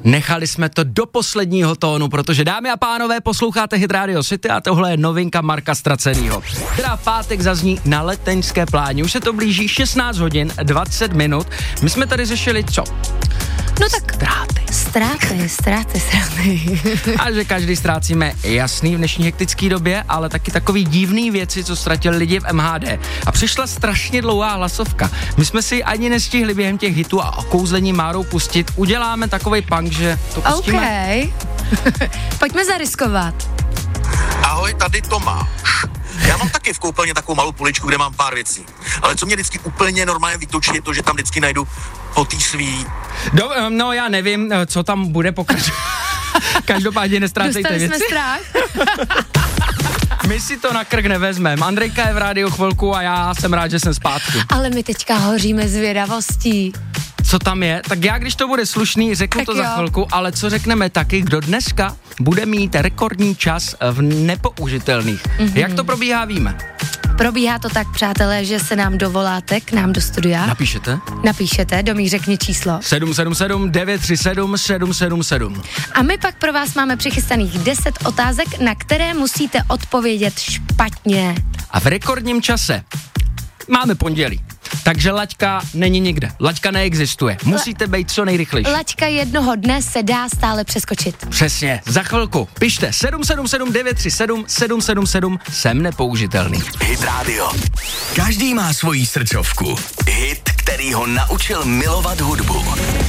Nechali jsme to do posledního tónu, protože dámy a pánové, posloucháte Hit Radio City a tohle je novinka Marka Ztracenýho, která v pátek zazní na Leteňské pláni. Už se to blíží 16 hodin 20 minut. My jsme tady řešili co? No tak Ztráty. A že každý ztrácíme, jasný v dnešní hektické době, ale taky takový divný věci, co ztratili lidi v MHD. A přišla strašně dlouhá hlasovka. My jsme si ani nestihli během těch hitů a okouzlení Márou pustit. Uděláme takovej punk, že to pustíme. OK. Pojďme zariskovat. Ahoj, tady Tomáš. Já mám taky v koupelně takovou malou poličku, kde mám pár věcí. Ale co mě vždycky úplně normálně vytočí, je to, že tam vždycky najdu po tý svý... No já nevím, co tam bude pokračovat. Každopádně nestrácejte věci. Dostali jsme strach. My si to na krk nevezmeme. Andrejka je v rádiu chvilku a já jsem rád, že jsem zpátky. Ale my teďka hoříme zvědavostí. Co tam je? Tak já, když to bude slušný, řeknu tak to jo. za chvilku, ale co řekneme taky, kdo dneska bude mít rekordní čas v nepoužitelných. Jak to probíhá, víme. Probíhá to tak, přátelé, že se nám dovoláte k nám do studia. Napíšete, Domí řekni číslo. 777 937 777. A my pak pro vás máme přichystaných 10 otázek, na které musíte odpovědět špatně. A v rekordním čase máme pondělí. Takže laťka není nikde. Laťka neexistuje. Musíte být co nejrychlejší. Laťka jednoho dne se dá stále přeskočit. Přesně. Za chvilku. Pište 777 937 777. Jsem nepoužitelný. Hit Radio. Každý má svoji srdcovku. Hit, který ho naučil milovat hudbu.